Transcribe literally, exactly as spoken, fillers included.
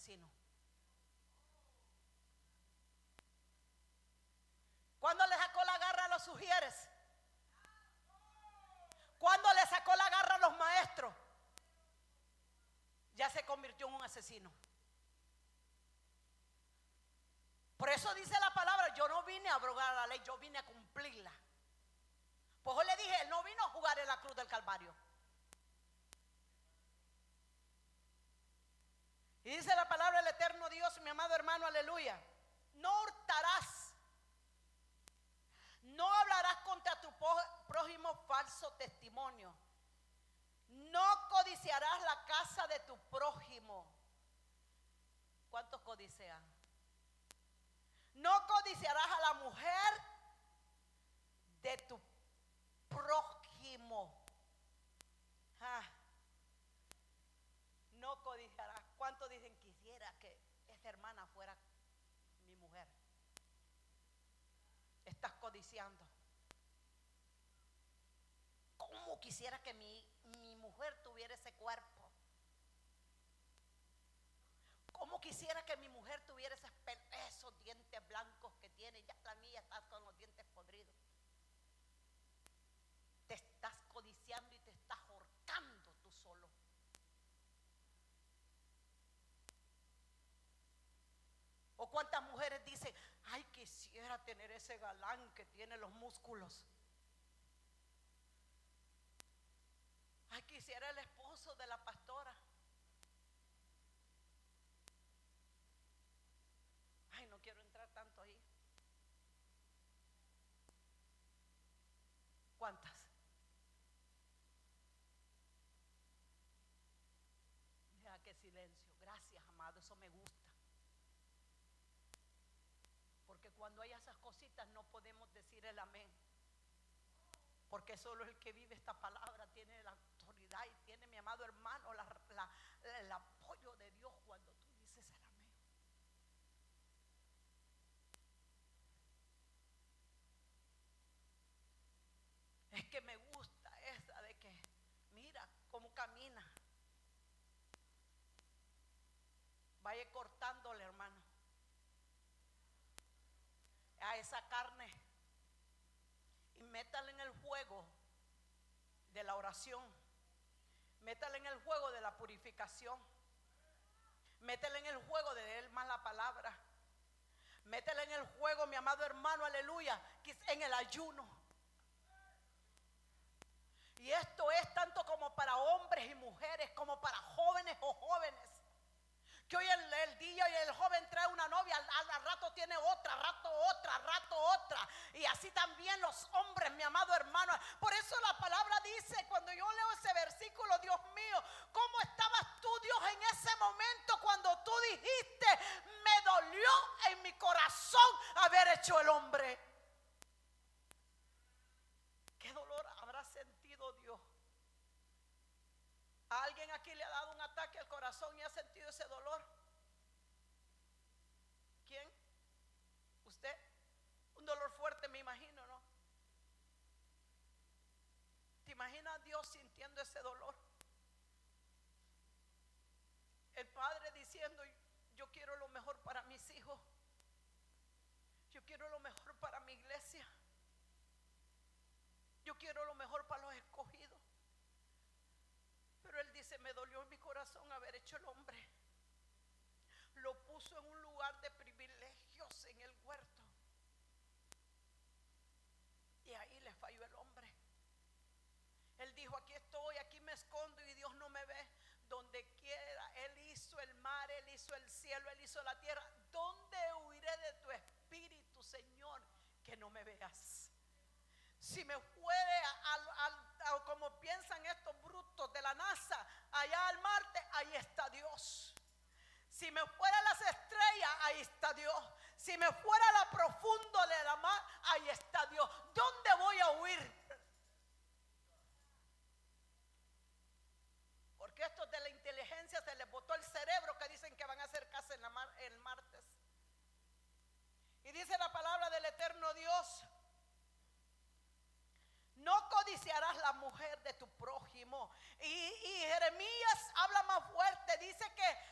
asesino. ¿Cuándo le sacó la garra a los sugieres? ¿Cuándo le sacó la garra a los maestros? Ya se convirtió en un asesino. Por eso dice la palabra, yo no vine a abrogar la ley, yo vine a cumplirla. Pues yo le dije, él no vino a jugar en la cruz del Calvario. Y dice la palabra del eterno Dios, mi amado hermano, aleluya. No hurtarás, no hablarás contra tu prójimo falso testimonio, no codiciarás la casa de tu prójimo. ¿Cuántos codician? No codiciarás a la mujer de tu prójimo. Ah, no codiciarás. ¿Cuántos dicen quisiera que esta hermana fuera mi mujer? Estás codiciando. ¿Cómo quisiera que mi, mi mujer tuviera ese cuerpo? ¿Cómo quisiera que mi mujer tuviera esos, esos dientes blancos que tiene? Ya la mía está con los dientes podridos. Te estás codiciando y te estás ahorcando tú solo. ¿O cuántas mujeres dicen, ay, quisiera tener ese galán que tiene los músculos? Ay, quisiera el esposo de la pastora. Ay, no quiero entrar tanto ahí. ¿Cuántas? Deja que silencio. Gracias, amado, eso me gusta. Porque cuando hay esas cositas no podemos decir el amén. Porque solo el que vive esta palabra tiene la autoridad y tiene, mi amado hermano, la, la, el apoyo de Dios cuando tú dices el amén. Es que me gusta esa de que, mira cómo camina. Vaya cortándole, hermano, a esa carne y métale en el juego de la oración, métale en el juego de la purificación, métale en el juego de leer más la palabra, métale en el juego, mi amado hermano, aleluya, en el ayuno. Y esto es tanto como para hombres y mujeres, como para jóvenes o jóvenes. Que hoy el, el día y el joven trae una novia, al, al rato tiene otra, rato otra, rato otra. Y así también los hombres, mi amado hermano. Por eso la palabra dice, cuando yo leo ese versículo, Dios mío, ¿cómo estabas tú, Dios, en ese momento cuando tú dijiste, me dolió en mi corazón haber hecho el hombre? ¿Qué dolor habrá sentido Dios? ¿A alguien aquí le ha dado un ataque al corazón y ha sentido ese dolor? ¿Quién? ¿Usted? Un dolor fuerte, me imagino, ¿no? ¿Te imaginas a Dios sintiendo ese dolor? El padre diciendo, yo quiero lo mejor para mis hijos, yo quiero lo mejor para mi iglesia, yo quiero lo mejor para los escogidos. Pero él dice, me dolió en mi corazón haber hecho el hombre. Lo puso en un lugar de privilegios en el huerto. Y ahí le falló el hombre. Él dijo, aquí estoy, aquí me escondo y Dios no me ve. Donde quiera, Él hizo el mar, Él hizo el cielo, Él hizo la tierra. ¿Dónde huiré de tu espíritu, Señor, que no me veas? Si me fuere al, al, al, como piensan estos brutos de la NASA, allá al Marte, ahí está Dios. Si me fuera a las estrellas, ahí está Dios. Si me fuera a la profundo de la mar, ahí está Dios. ¿Dónde voy a huir? Porque estos de la inteligencia se les botó el